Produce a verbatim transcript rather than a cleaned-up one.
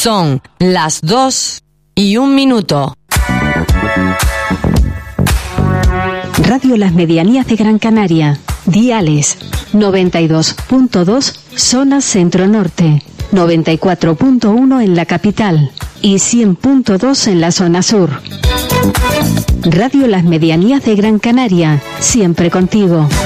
Son las dos y un minuto. Radio Las Medianías de Gran Canaria. Diales noventa y dos punto dos zona centro-norte, noventa y cuatro punto uno en la capital y cien punto dos en la zona sur. Radio Las Medianías de Gran Canaria, siempre contigo.